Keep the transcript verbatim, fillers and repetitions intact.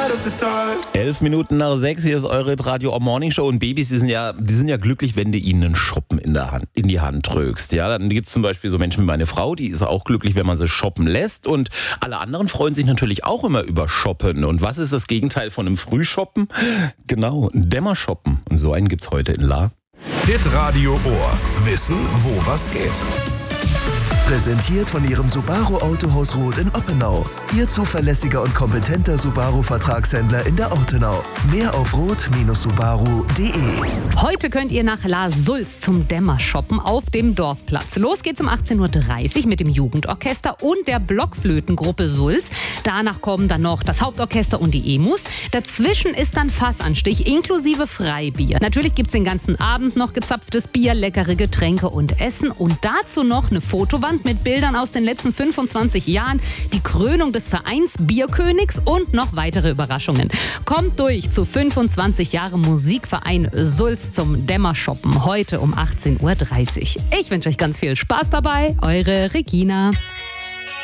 Elf Minuten nach sechs, hier ist eure Radio Morning Show und Babys, die sind ja, die sind ja glücklich, wenn du ihnen einen Shoppen in, der Hand, in die Hand drückst. Ja, dann gibt es zum Beispiel so Menschen wie meine Frau, die ist auch glücklich, wenn man sie shoppen lässt, und alle anderen freuen sich natürlich auch immer über Shoppen. Und was ist das Gegenteil von einem Frühshoppen? Genau, ein Dämmershoppen. Und so einen gibt's heute in La. Hitradio Ohr. Wissen, wo was geht. Präsentiert von Ihrem Subaru Autohaus Roth in Oppenau. Ihr zuverlässiger und kompetenter Subaru-Vertragshändler in der Ortenau. Mehr auf roth Bindestrich subaru punkt de. Heute könnt ihr nach La Sulz zum Dämmershoppen auf dem Dorfplatz. Los geht's um achtzehn Uhr dreißig mit dem Jugendorchester und der Blockflötengruppe Sulz. Danach kommen dann noch das Hauptorchester und die Emus. Dazwischen ist dann Fassanstich inklusive Freibier. Natürlich gibt's den ganzen Abend noch gezapftes Bier, leckere Getränke und Essen und dazu noch eine Fotowand mit Bildern aus den letzten fünfundzwanzig Jahren, die Krönung des Vereins Bierkönigs und noch weitere Überraschungen. Kommt durch zu fünfundzwanzig Jahre Musikverein Sulz zum Dämmershoppen heute um achtzehn Uhr dreißig. Ich wünsche euch ganz viel Spaß dabei. Eure Regina.